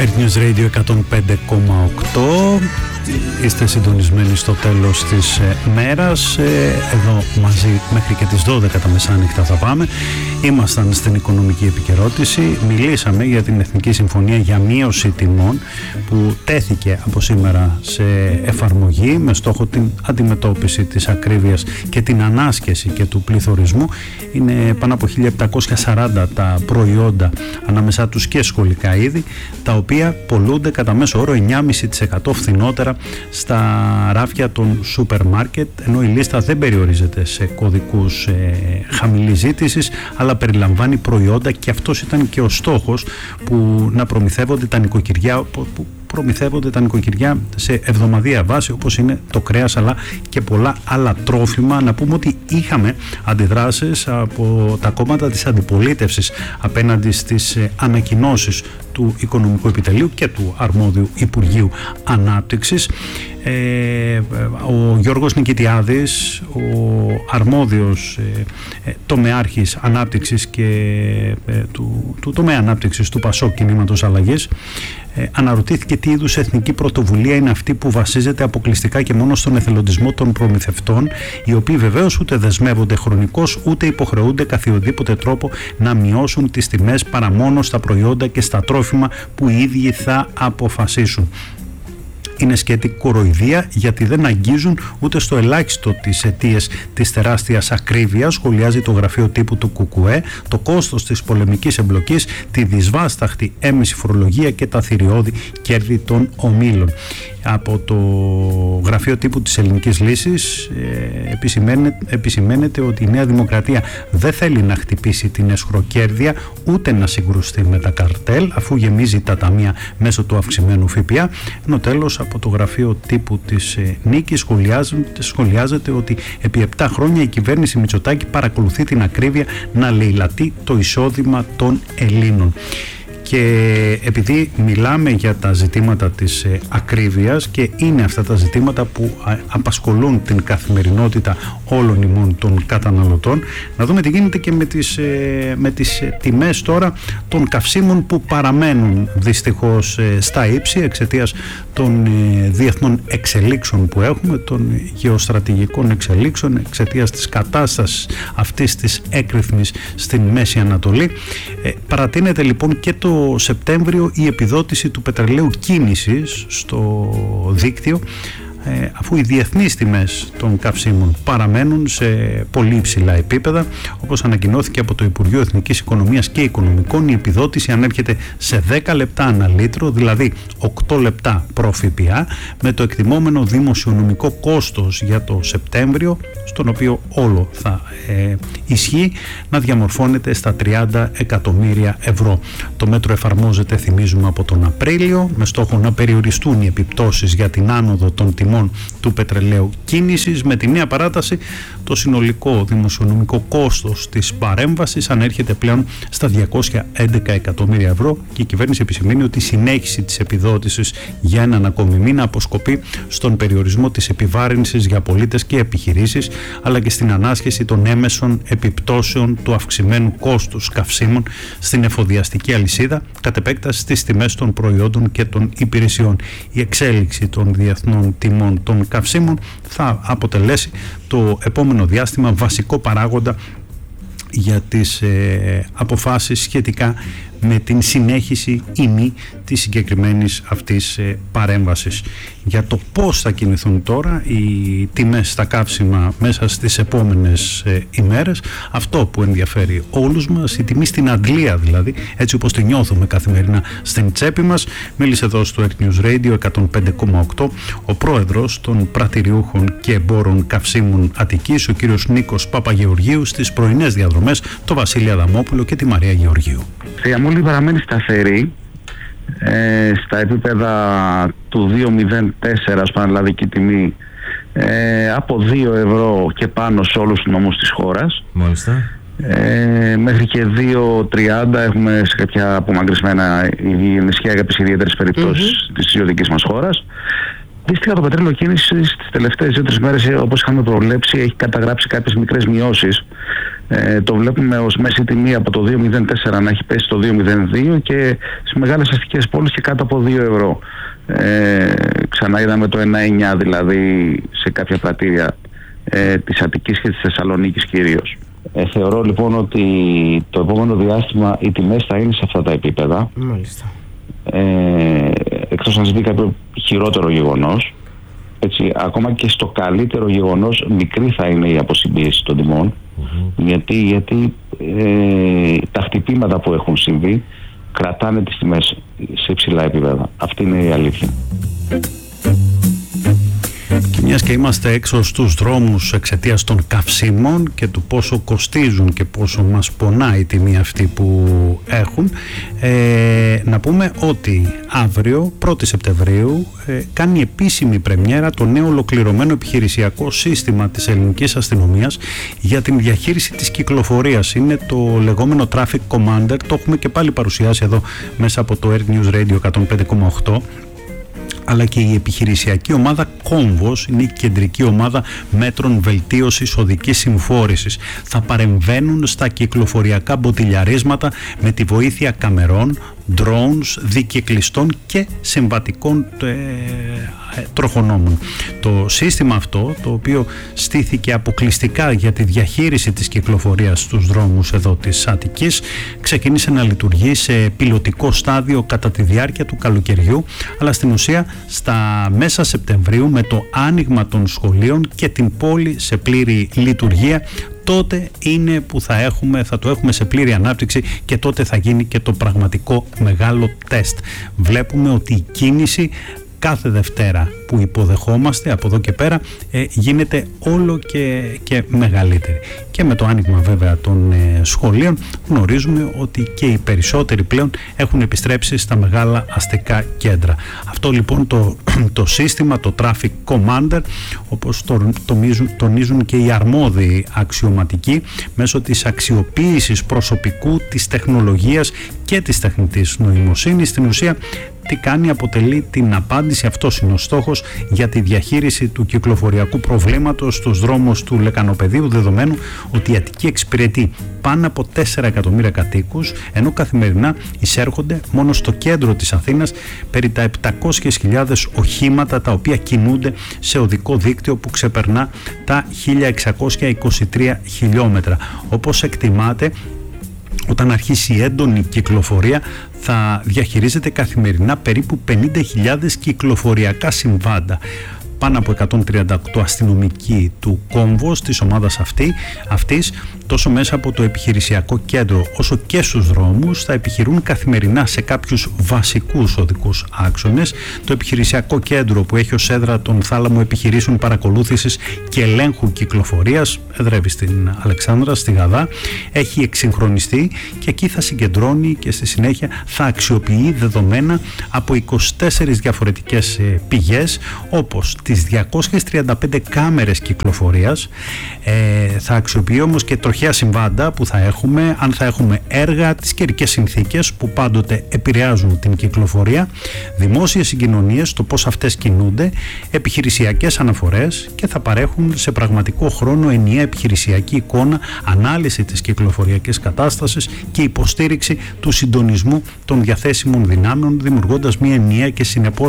Earth News Radio 105,8. Είστε συντονισμένοι στο τέλος της μέρας. Εδώ μαζί μέχρι και τις 12 τα μεσάνυχτα θα πάμε. Ήμασταν στην οικονομική επικαιρότηση. Μιλήσαμε για την Εθνική Συμφωνία για μείωση τιμών που τέθηκε από σήμερα σε εφαρμογή με στόχο την αντιμετώπιση της ακρίβειας και την ανάσκεση και του πληθωρισμού. Είναι πάνω από 1740 τα προϊόντα, ανάμεσά τους και σχολικά είδη, τα οποία πολλούνται κατά μέσο όρο 9,5% φθηνότερα στα ράφια των σούπερ μάρκετ, ενώ η λίστα δεν περιορίζεται σε κωδικούς χαμηλής ζήτησης, αλλά περιλαμβάνει προϊόντα, και αυτός ήταν και ο στόχος, που να προμηθεύονται τα νοικοκυριά σε εβδομαδιαία βάση, όπως είναι το κρέας αλλά και πολλά άλλα τρόφιμα. Να πούμε ότι είχαμε αντιδράσεις από τα κόμματα της αντιπολίτευσης απέναντι στις ανακοινώσεις του Οικονομικού Επιτελείου και του αρμόδιου Υπουργείου Ανάπτυξης. Ο Γιώργος Νικητιάδης, ο αρμόδιος τομεάρχης ανάπτυξης και του τομέα ανάπτυξης του ΠΑΣΟΚ Κινήματος Αλλαγής, αναρωτήθηκε τι είδους εθνική πρωτοβουλία είναι αυτή που βασίζεται αποκλειστικά και μόνο στον εθελοντισμό των προμηθευτών, οι οποίοι βεβαίως ούτε δεσμεύονται χρονικώς ούτε υποχρεούνται καθιοδήποτε τρόπο να μειώσουν τις τιμές παρά μόνο στα προϊόντα και στα τρόφιμα που οι ίδιοι θα αποφασίσουν. Είναι σκέτη κοροϊδία, γιατί δεν αγγίζουν ούτε στο ελάχιστο τις αιτίες της τεράστιας ακρίβειας, σχολιάζει το γραφείο τύπου του ΚΚΕ, το κόστος της πολεμικής εμπλοκής, τη δυσβάσταχτη έμεση φορολογία και τα θηριώδη κέρδη των ομίλων. Από το γραφείο τύπου της Ελληνικής Λύσης επισημαίνεται ότι η Νέα Δημοκρατία δεν θέλει να χτυπήσει την εσχροκέρδεια ούτε να συγκρουστεί με τα καρτέλ, αφού γεμίζει τα ταμεία μέσω του αυξημένου ΦΠΑ, ενώ τέλος από το γραφείο τύπου της Νίκης σχολιάζεται ότι επί 7 χρόνια η κυβέρνηση Μητσοτάκη παρακολουθεί την ακρίβεια να λεηλατεί το εισόδημα των Ελλήνων. Και επειδή μιλάμε για τα ζητήματα της ακρίβειας και είναι αυτά τα ζητήματα που απασχολούν την καθημερινότητα όλων ημών των καταναλωτών, να δούμε τι γίνεται και με τις τιμές τώρα των καυσίμων, που παραμένουν δυστυχώς στα ύψη εξαιτίας των διεθνών εξελίξεων που έχουμε, των γεωστρατηγικών εξελίξεων, εξαιτίας της κατάστασης αυτής της έκρηθμης στην Μέση Ανατολή. Παρατείνεται λοιπόν και το Σεπτέμβριο η επιδότηση του πετρελαίου κίνησης στο δίκτυο, αφού οι διεθνείς τιμές των καυσίμων παραμένουν σε πολύ υψηλά επίπεδα. Όπως ανακοινώθηκε από το Υπουργείο Εθνικής Οικονομίας και Οικονομικών, η επιδότηση ανέρχεται σε 10 λεπτά ανά λίτρο, δηλαδή 8 λεπτά προ ΦΠΑ, με το εκτιμόμενο δημοσιονομικό κόστος για το Σεπτέμβριο, στον οποίο όλο θα ισχύει, να διαμορφώνεται στα 30 εκατομμύρια ευρώ. Το μέτρο εφαρμόζεται, θυμίζουμε, από τον Απρίλιο, με στόχο να περιοριστούν οι επιπτώσεις για την άνοδο των τιμών του πετρελαίου κίνησης. Με τη νέα παράταση, το συνολικό δημοσιονομικό κόστος της παρέμβασης ανέρχεται πλέον στα 211 εκατομμύρια ευρώ, και η κυβέρνηση επισημαίνει ότι η συνέχιση της επιδότησης για έναν ακόμη μήνα αποσκοπεί στον περιορισμό της επιβάρυνσης για πολίτες και επιχειρήσεις, αλλά και στην ανάσχεση των έμεσων επιπτώσεων του αυξημένου κόστους καυσίμων στην εφοδιαστική αλυσίδα, κατ' επέκταση στις τιμές των προϊόντων και των υπηρεσιών. Η εξέλιξη των διεθνών τιμών των καυσίμων θα αποτελέσει το επόμενο διάστημα βασικό παράγοντα για τις αποφάσεις σχετικά με την συνέχιση ή μη της συγκεκριμένης αυτής παρέμβασης. Για το πώς θα κινηθούν τώρα οι τιμές στα καύσιμα μέσα στις επόμενες ημέρες, αυτό που ενδιαφέρει όλους μας, η τιμή στην αντλία δηλαδή, έτσι όπως τη νιώθουμε καθημερινά στην τσέπη μας. Μίλησε εδώ στο Earth News Radio 105,8 ο πρόεδρος των πρατηριούχων και εμπόρων καυσίμων Αττικής, ο κύριος Νίκος Παπαγεωργίου, στις πρωινές διαδρομές, το Βασίλη Αδαμόπουλο και τη Μαρία Γεωργίου. Η αμμόλυ παραμένει σταθερή στα επίπεδα του 2,04 πανελλαδική τιμή, από 2 ευρώ και πάνω σε όλους τους νομούς της χώρας. Μάλιστα. Μέχρι και 2,30 έχουμε σε κάποια απομακρυσμένα νησιά για τις ιδιαίτερες περιπτώσεις της ιδιωτικής μας χώρας. Δυστυχώς το πετρέλαιο κίνησης τις τελευταίες 2-3 μέρες, όπως είχαμε προβλέψει, έχει καταγράψει κάποιες μικρές μειώσεις. Το βλέπουμε ως μέση τιμή από το 2,04 να έχει πέσει το 2,02 και στις μεγάλες αστικές πόλεις και κάτω από 2 ευρώ. Ξανά είδαμε το 1,9 δηλαδή σε κάποια πρατήρια της Αττικής και της Θεσσαλονίκης κυρίως. Θεωρώ λοιπόν ότι το επόμενο διάστημα οι τιμές θα είναι σε αυτά τα επίπεδα. Μάλιστα. Εκτός αν συμβεί κάποιο χειρότερο γεγονός, έτσι, ακόμα και στο καλύτερο γεγονός μικρή θα είναι η αποσυμπίεση των τιμών, γιατί τα χτυπήματα που έχουν συμβεί κρατάνε τις τιμές σε υψηλά επίπεδα. Αυτή είναι η αλήθεια. Και μιας και είμαστε έξω στους δρόμους εξαιτίας των καυσίμων και του πόσο κοστίζουν και πόσο μας πονάει η τιμή αυτή που έχουν, να πούμε ότι αύριο 1η Σεπτεμβρίου κάνει επίσημη πρεμιέρα το νέο ολοκληρωμένο επιχειρησιακό σύστημα της ελληνικής αστυνομίας για την διαχείριση της κυκλοφορίας. Είναι το λεγόμενο Traffic Commander, το έχουμε και πάλι παρουσιάσει εδώ μέσα από το Air News Radio 105,8. Αλλά και η επιχειρησιακή ομάδα Κόμβος είναι η κεντρική ομάδα μέτρων βελτίωσης οδικής συμφόρησης. Θα παρεμβαίνουν στα κυκλοφοριακά μποτιλιαρίσματα με τη βοήθεια καμερών, drones, δικυκλιστών και συμβατικών τροχονόμων. Το σύστημα αυτό, το οποίο στήθηκε αποκλειστικά για τη διαχείριση της κυκλοφορίας στους δρόμους εδώ της Αττικής, ξεκίνησε να λειτουργεί σε πιλωτικό στάδιο κατά τη διάρκεια του καλοκαιριού, αλλά στην ουσία στα μέσα Σεπτεμβρίου, με το άνοιγμα των σχολείων και την πόλη σε πλήρη λειτουργία, τότε είναι που θα το έχουμε σε πλήρη ανάπτυξη και τότε θα γίνει και το πραγματικό μεγάλο τεστ. Βλέπουμε ότι η κίνηση κάθε Δευτέρα που υποδεχόμαστε από εδώ και πέρα γίνεται όλο και μεγαλύτερη. Και με το άνοιγμα βέβαια των σχολείων γνωρίζουμε ότι και οι περισσότεροι πλέον έχουν επιστρέψει στα μεγάλα αστικά κέντρα. Αυτό λοιπόν το σύστημα, το Traffic Commander, όπως τονίζουν και οι αρμόδιοι αξιωματικοί, μέσω της αξιοποίησης προσωπικού, της τεχνολογίας και της τεχνητής νοημοσύνης, στην ουσία τι κάνει, αποτελεί την απάντηση, αυτός είναι ο στόχος, για τη διαχείριση του κυκλοφοριακού προβλήματος στους δρόμους του Λεκανοπεδίου, δεδομένου ότι η Αττική εξυπηρετεί πάνω από 4 εκατομμύρια κατοίκους, ενώ καθημερινά εισέρχονται μόνο στο κέντρο της Αθήνας περί τα 700.000 οχήματα, τα οποία κινούνται σε οδικό δίκτυο που ξεπερνά τα 1623 χιλιόμετρα. Όπως εκτιμάται, όταν αρχίσει η έντονη κυκλοφορία θα διαχειρίζεται καθημερινά περίπου 50.000 κυκλοφοριακά συμβάντα. Πάνω από 138 αστυνομικοί του Κόμβος, της ομάδας αυτής, τόσο μέσα από το επιχειρησιακό κέντρο όσο και στους δρόμους, θα επιχειρούν καθημερινά σε κάποιους βασικούς οδικούς άξονες. Το επιχειρησιακό κέντρο, που έχει ως έδρα τον θάλαμο επιχειρήσεων παρακολούθησης και ελέγχου κυκλοφορίας, εδρεύει στην Αλεξάνδρα, στη Γαδά, έχει εξυγχρονιστεί και εκεί θα συγκεντρώνει και στη συνέχεια θα αξιοποιεί δεδομένα από 24 διαφορετικές πηγές, όπως τις 235 κάμερες κυκλοφορίας. Θα αξιοποιεί όμως και τροχαία συμβάντα που θα έχουμε, αν θα έχουμε έργα, τις καιρικές συνθήκες που πάντοτε επηρεάζουν την κυκλοφορία, δημόσιες συγκοινωνίες, το πώς αυτές κινούνται, επιχειρησιακές αναφορές, και θα παρέχουν σε πραγματικό χρόνο ενιαία επιχειρησιακή εικόνα, ανάλυση της κυκλοφοριακής κατάστασης και υποστήριξη του συντονισμού των διαθέσιμων δυνάμεων, δημιουργώντας μια ενιαία και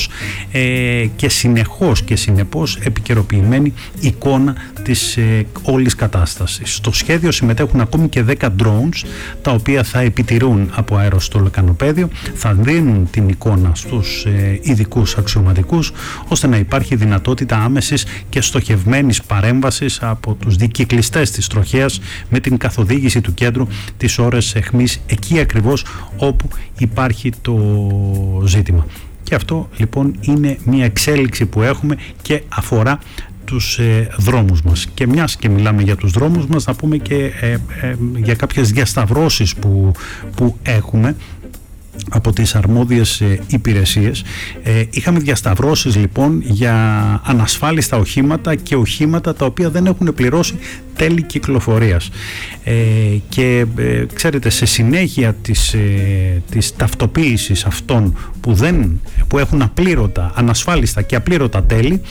συνεπώς επικαιροποιημένη εικόνα της όλης κατάστασης. Στο σχέδιο συμμετέχουν ακόμη και 10 drones, τα οποία θα επιτηρούν από αέρος στο λεκανοπέδιο, θα δίνουν την εικόνα στους ειδικούς αξιωματικούς, ώστε να υπάρχει δυνατότητα άμεσης και στοχευμένης παρέμβασης από τους δικυκλιστές της τροχέας, με την καθοδήγηση του κέντρου τις ώρες αιχμής, εκεί ακριβώς όπου υπάρχει το ζήτημα. Και αυτό λοιπόν είναι μια εξέλιξη που έχουμε και αφορά τους δρόμους μας. Και μιας και μιλάμε για τους δρόμους μας, να πούμε και για κάποιες διασταυρώσεις που έχουμε από τις αρμόδιες υπηρεσίες. Είχαμε διασταυρώσεις λοιπόν για ανασφάλιστα οχήματα και οχήματα τα οποία δεν έχουν πληρώσει τέλη κυκλοφορίας. Και ξέρετε, σε συνέχεια της ταυτοποίησης αυτών που που έχουν ανασφάλιστα και απλήρωτα τέλη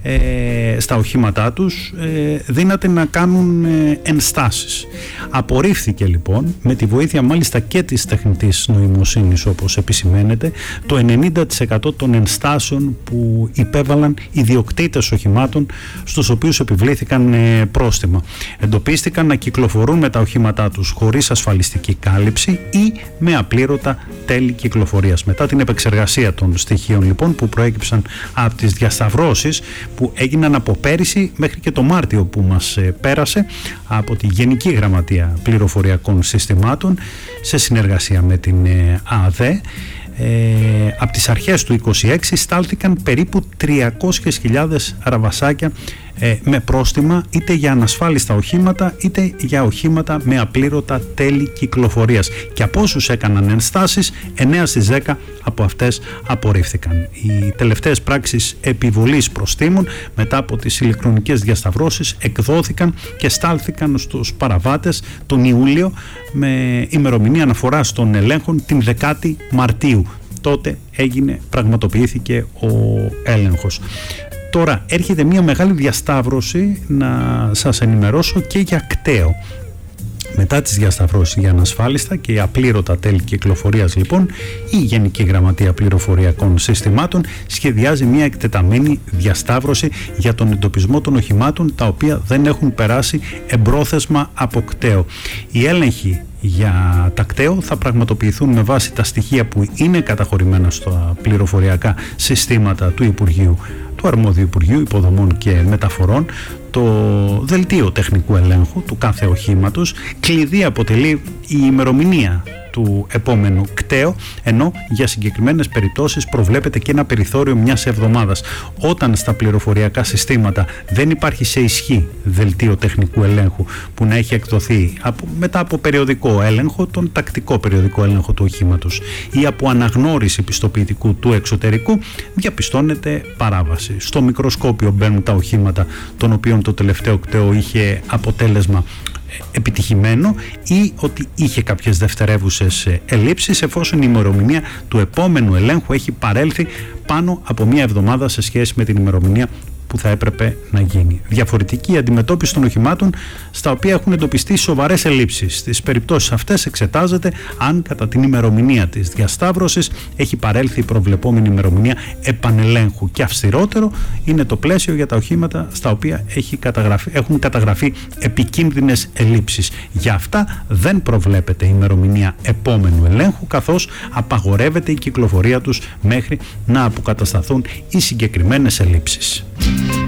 στα οχήματά τους, δύναται να κάνουν ενστάσεις. Απορρίφθηκε λοιπόν, με τη βοήθεια μάλιστα και της τεχνητής νοημοσύνης, όπως επισημαίνεται, το 90% των ενστάσεων που υπέβαλαν ιδιοκτήτες οχημάτων, στους οποίους επιβλήθηκαν πρόστιμα. Εντοπίστηκαν να κυκλοφορούν με τα οχήματά τους χωρίς ασφαλιστική κάλυψη ή με απλήρωτα τέλη κυκλοφορίας. Μετά την επεξεργασία των στοιχείων λοιπόν που προέκυψαν από τις διασταυρώσεις που έγιναν από πέρυσι μέχρι και το Μάρτιο που μας πέρασε από τη Γενική Γραμματεία Πληροφοριακών Συστημάτων σε συνεργασία με την ΑΔΕ, από τις αρχές του 2026 στάλθηκαν περίπου 300.000 ραβασάκια με πρόστιμα, είτε για ανασφάλιστα οχήματα είτε για οχήματα με απλήρωτα τέλη κυκλοφορίας, και από όσους έκαναν ενστάσεις 9 στις 10 από αυτές απορρίφθηκαν. Οι τελευταίες πράξεις επιβολής προστίμων μετά από τις ηλεκτρονικές διασταυρώσεις εκδόθηκαν και στάλθηκαν στους παραβάτες τον Ιούλιο, με ημερομηνία αναφοράς των ελέγχων την 10η Μαρτίου. Τότε πραγματοποιήθηκε ο έλεγχος. Τώρα έρχεται μια μεγάλη διασταύρωση, να σας ενημερώσω, και για κταίο. Μετά τις διασταυρώσεις για ανασφάλιστα και απλήρωτα τέλη κυκλοφορίας λοιπόν, η Γενική Γραμματεία Πληροφοριακών Συστημάτων σχεδιάζει μια εκτεταμένη διασταύρωση για τον εντοπισμό των οχημάτων τα οποία δεν έχουν περάσει εμπρόθεσμα από κταίο. Οι έλεγχοι για τα κταίο θα πραγματοποιηθούν με βάση τα στοιχεία που είναι καταχωρημένα στα πληροφοριακά συστήματα του Υπουργείου, του αρμόδιου Υπουργείου Υποδομών και Μεταφορών. Το δελτίο τεχνικού ελέγχου του κάθε οχήματος κλειδί αποτελεί η ημερομηνία του επόμενου κταίου, ενώ για συγκεκριμένες περιπτώσεις προβλέπεται και ένα περιθώριο μιας εβδομάδας. Όταν στα πληροφοριακά συστήματα δεν υπάρχει σε ισχύ δελτίο τεχνικού ελέγχου που να έχει εκδοθεί μετά από περιοδικό έλεγχο, τον τακτικό περιοδικό έλεγχο του οχήματος, ή από αναγνώριση πιστοποιητικού του εξωτερικού, διαπιστώνεται παράβαση. Στο μικροσκόπιο μπαίνουν τα οχήματα των οποίων το τελευταίο κταίο είχε αποτέλεσμα επιτυχημένο ή ότι είχε κάποιες δευτερεύουσες ελλείψεις, εφόσον η ημερομηνία του επόμενου ελέγχου έχει παρέλθει πάνω από μία εβδομάδα σε σχέση με την ημερομηνία που θα έπρεπε να γίνει. Διαφορετική αντιμετώπιση των οχημάτων στα οποία έχουν εντοπιστεί σοβαρές ελλείψεις. Στις περιπτώσεις αυτές εξετάζεται αν κατά την ημερομηνία της διασταύρωσης έχει παρέλθει η προβλεπόμενη ημερομηνία επανελέγχου, και αυστηρότερο είναι το πλαίσιο για τα οχήματα στα οποία έχουν καταγραφεί επικίνδυνες ελλείψεις. Για αυτά δεν προβλέπεται η ημερομηνία επόμενου ελέγχου, καθώς απαγορεύεται η κυκλοφορία τους μέχρι να αποκατασταθούν οι συγκεκριμένες ελλείψεις.